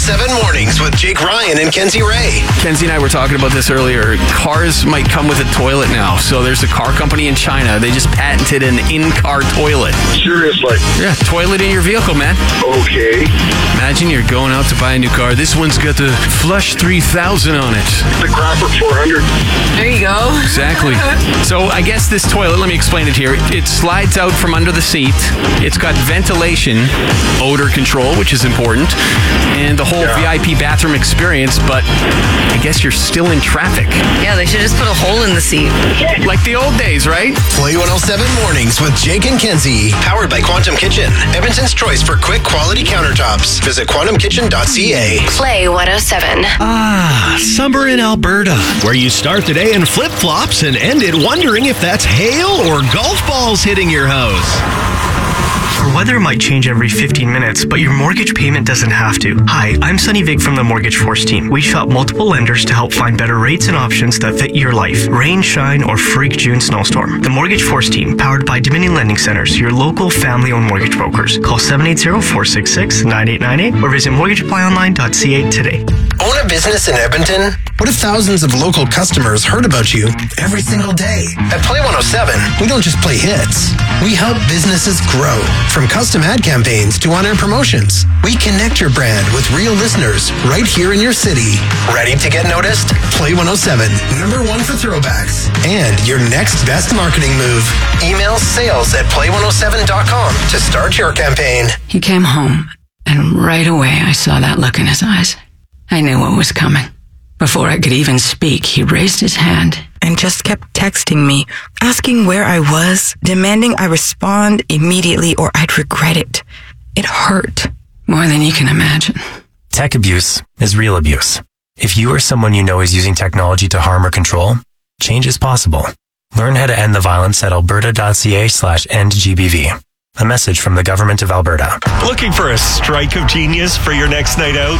107 Mornings with Jake Ryan and Kenzie Ray. Kenzie and I were talking about this earlier. Cars might come with a toilet now. So there's a car company in China. They just patented an in-car toilet. Seriously? Yeah, toilet in your vehicle, man. Okay. Imagine you're going out to buy a new car. This one's got the Flush 3000 on it. The Graphic 400. There you go. Exactly. So I guess this toilet, let me explain it here. It slides out from under the seat. It's got ventilation, odor control, which is important, and the whole VIP bathroom experience, but I guess you're still in traffic. Yeah, they should just put a hole in the seat. Like the old days, right? Play 107 Mornings with Jake and Kenzie. Powered by Quantum Kitchen. Edmonton's choice for quick quality countertops. Visit quantumkitchen.ca. Play 107. Summer in Alberta, where you start the day in flip-flops and end it wondering if that's hail or golf balls hitting your house. Our weather might change every 15 minutes, but your mortgage payment doesn't have to. Hi, I'm Sunny Vig from the Mortgage Force team. We shop multiple lenders to help find better rates and options that fit your life. Rain, shine, or freak June snowstorm. The Mortgage Force team, powered by Dominion Lending Centers, your local family-owned mortgage brokers. Call 780-466-9898 or visit mortgageapplyonline.ca today. Own a business in Edmonton? What if thousands of local customers heard about you every single day? At Play 107, we don't just play hits. We help businesses grow. From custom ad campaigns to on-air promotions, we connect your brand with real listeners right here in your city. Ready to get noticed? Play 107, number one for throwbacks. And your next best marketing move. Email sales@play107.com to start your campaign. He came home, and right away I saw that look in his eyes. I knew what was coming. Before I could even speak, he raised his hand and just kept texting me, asking where I was, demanding I respond immediately or I'd regret it. It hurt. More than you can imagine. Tech abuse is real abuse. If you or someone you know is using technology to harm or control, change is possible. Learn how to end the violence at alberta.ca/endgbv. A message from the Government of Alberta. Looking for a strike of genius for your next night out?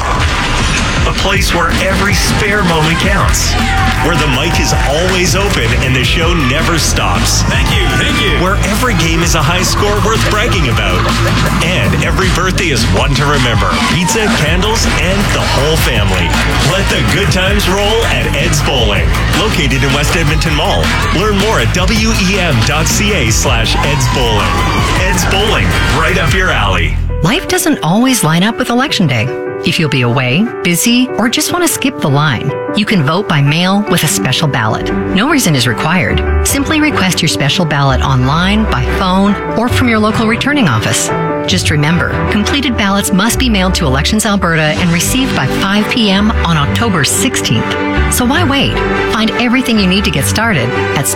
A place where every spare moment counts. Where the mic is always open and the show never stops. Thank you. Where every game is a high score worth bragging about. And every birthday is one to remember. Pizza, candles, and the whole family. Let the good times roll at Ed's Bowling. Located in West Edmonton Mall. Learn more at wem.ca/Ed's Bowling. Ed's Bowling, right up your alley. Life doesn't always line up with Election Day. If you'll be away, busy, or just want to skip the line, you can vote by mail with a special ballot. No reason is required. Simply request your special ballot online, by phone, or from your local returning office. Just remember, completed ballots must be mailed to Elections Alberta and received by 5 p.m. on October 16th. So why wait? Find everything you need to get started at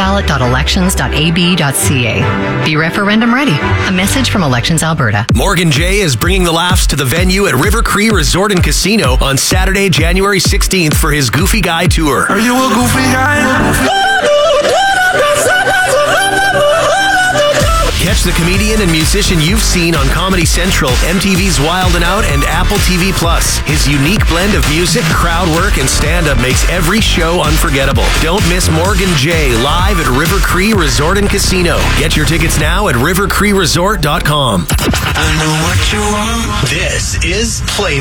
specialballot.elections.ab.ca. Be referendum ready. A message from Elections Alberta. Morgan J is bringing the laughs to the venue at River Cree Resort and Casino on Saturday, January 16th for his Goofy Guy Tour. Are you a goofy guy? Catch the comedian and musician you've seen on Comedy Central, MTV's Wild and Out, and Apple TV+. His unique blend of music, crowd work, and stand-up makes every show unforgettable. Don't miss Morgan J live at River Cree Resort and Casino. Get your tickets now at rivercreeresort.com. I know what you want. This is Play